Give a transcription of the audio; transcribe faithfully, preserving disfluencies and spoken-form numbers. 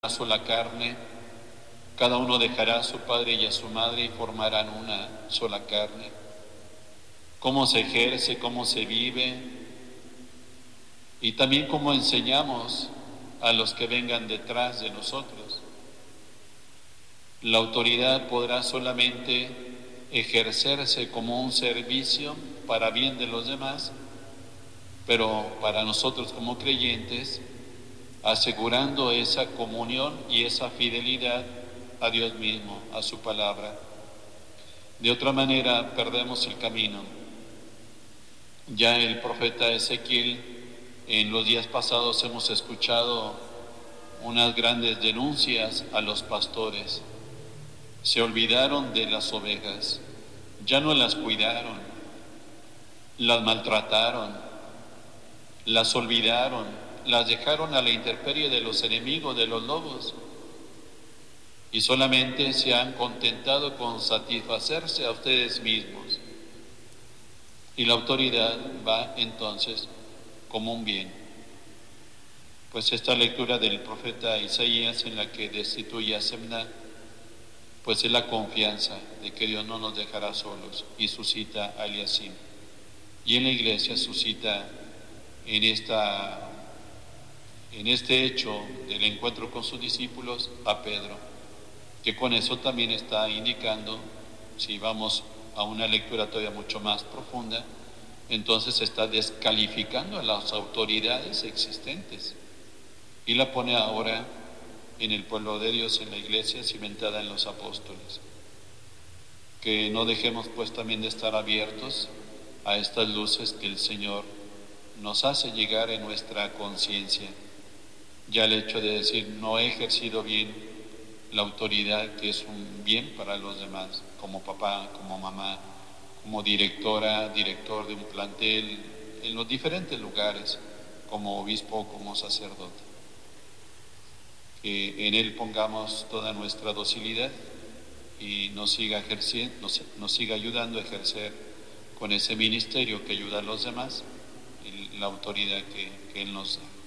una sola carne, cada uno dejará a su padre y a su madre y formarán una sola carne. Cómo se ejerce, cómo se vive y también cómo enseñamos a los que vengan detrás de nosotros. La autoridad podrá solamente ejercerse como un servicio para bien de los demás, pero para nosotros como creyentes, asegurando esa comunión y esa fidelidad a Dios mismo, a su palabra. De otra manera, perdemos el camino. Ya el profeta Ezequiel, en los días pasados hemos escuchado unas grandes denuncias a los pastores. Se olvidaron de las ovejas, ya no las cuidaron, las maltrataron, las olvidaron, las dejaron a la intemperie de los enemigos, de los lobos, y solamente se han contentado con satisfacerse a ustedes mismos. Y la autoridad va entonces como un bien. Pues esta lectura del profeta Isaías, en la que destituye a Semná, pues es la confianza de que Dios no nos dejará solos, y suscita a Eliasim. Y en la iglesia suscita en esta en este hecho del encuentro con sus discípulos a Pedro, que con eso también está indicando, si vamos a una lectura todavía mucho más profunda, entonces está descalificando a las autoridades existentes y la pone ahora en el pueblo de Dios, en la iglesia cimentada en los apóstoles. Que no dejemos pues también de estar abiertos a estas luces que el Señor nos hace llegar en nuestra conciencia. Ya el hecho de decir, no he ejercido bien la autoridad, que es un bien para los demás, como papá, como mamá, como directora, director de un plantel, en los diferentes lugares, como obispo, como sacerdote. Que en él pongamos toda nuestra docilidad y nos siga ejerciendo, nos, nos siga ayudando a ejercer con ese ministerio que ayuda a los demás, la autoridad que, que él nos da.